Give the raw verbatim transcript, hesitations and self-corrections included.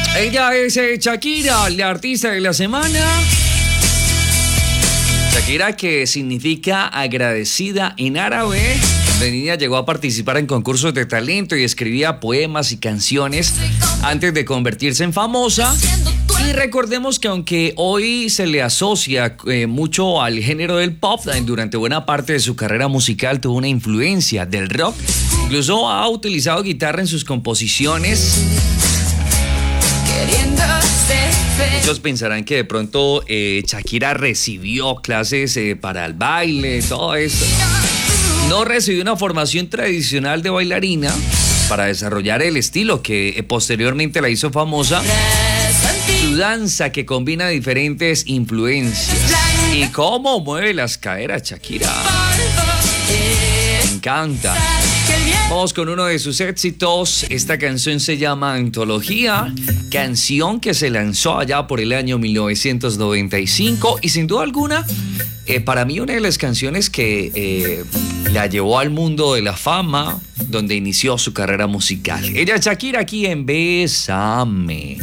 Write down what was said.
Ella es eh, Shakira, la artista de la semana. Shakira, que significa agradecida en árabe. De niña llegó a participar en concursos de talento y escribía poemas y canciones antes de convertirse en famosa. Y recordemos que aunque hoy se le asocia eh, mucho al género del pop, durante buena parte de su carrera musical tuvo una influencia del rock. Incluso ha utilizado guitarra en sus composiciones. Muchos pensarán que de pronto eh, Shakira recibió clases eh, para el baile, todo esto. No recibió una formación tradicional de bailarina para desarrollar el estilo que eh, posteriormente la hizo famosa. Su danza que combina diferentes influencias. Y cómo mueve las caderas Shakira. Me encanta. Vamos con uno de sus éxitos. Esta canción se llama Antología, canción que se lanzó allá por el año mil novecientos noventa y cinco y sin duda alguna, eh, para mí una de las canciones que eh, la llevó al mundo de la fama, donde inició su carrera musical. Ella es Shakira aquí en Bésame.